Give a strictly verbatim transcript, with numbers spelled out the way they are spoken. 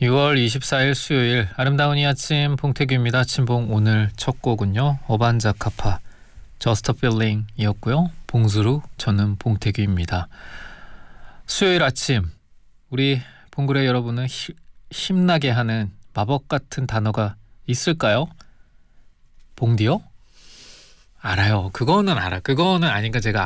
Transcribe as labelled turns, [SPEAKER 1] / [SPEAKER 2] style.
[SPEAKER 1] 유월 이십사일 수요일 아름다운 이 아침 봉태규입니다. 아침봉 오늘 첫 곡은요. 어반자카파 Just a Feeling 이었고요. 봉수루 저는 봉태규입니다. 수요일 아침 우리 봉그레 여러분은 히, 힘나게 하는 마법 같은 단어가 있을까요? 봉디요? 알아요. 그거는 알아. 그거는 아닌가 제가